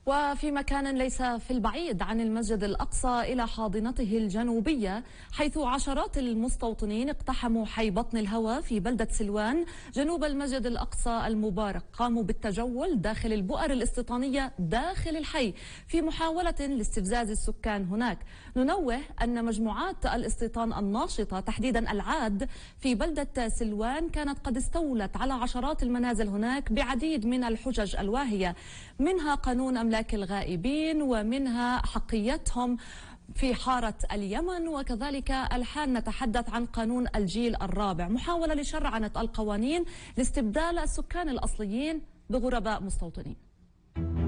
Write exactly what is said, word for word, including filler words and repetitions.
وفي مكان ليس في البعيد عن المسجد الأقصى إلى حاضنته الجنوبية، حيث عشرات المستوطنين اقتحموا حي بطن الهوى في بلدة سلوان جنوب المسجد الأقصى المبارك، قاموا بالتجول داخل البؤر الاستيطانية داخل الحي في محاولة لاستفزاز السكان هناك. ننوه أن مجموعات الاستيطان الناشطة تحديدا العاد في بلدة سلوان كانت قد استولت على عشرات المنازل هناك بعديد من الحجج الواهية، منها قانون أملاك الغائبين ومنها حقيتهم في حارة اليمن، وكذلك الحال نتحدث عن قانون الجيل الرابع، محاولة لشرعنة القوانين لاستبدال السكان الأصليين بغرباء مستوطنين.